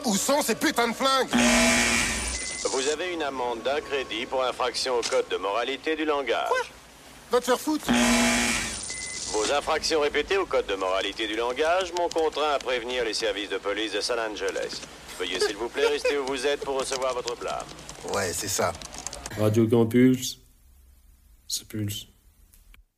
Où sont ces putains de flingues? Vous avez une amende d'un crédit pour infraction au code de moralité du langage. Quoi? Va te faire foutre. Vos infractions répétées au code de moralité du langage m'ont contraint à prévenir les services de police de San Angeles. Veuillez s'il vous plaît rester où vous êtes pour recevoir votre plainte. Ouais, c'est ça. Radio Campus, ça pulse.